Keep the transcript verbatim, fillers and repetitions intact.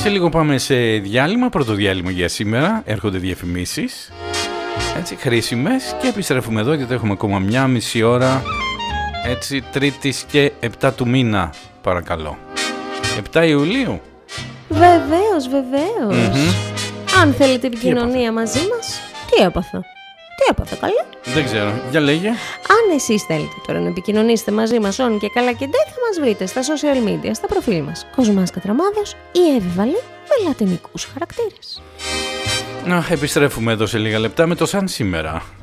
Σε λίγο πάμε σε διάλειμμα, πρώτο διάλειμμα για σήμερα. Έρχονται διαφημίσεις, έτσι, χρήσιμες, και επιστρέφουμε εδώ γιατί έχουμε ακόμα μια μισή ώρα, έτσι, Τρίτης και επτά του μήνα, παρακαλώ. επτά Ιουλίου. Βεβαίως, βεβαίως. Mm-hmm. Αν θέλετε επικοινωνία μαζί μας, τι έπαθα. Τι έπαθα, καλά. Δεν ξέρω, για λέγε. Αν εσείς θέλετε τώρα να επικοινωνήσετε μαζί μας όν και καλά και ντε, θα μας βρείτε στα social media, στα προφίλ μας Κοσμάς Κατραμάδος ή Εύη με λατινικούς χαρακτήρες. Να, επιστρέφουμε εδώ σε λίγα λεπτά με το Σαν σήμερα.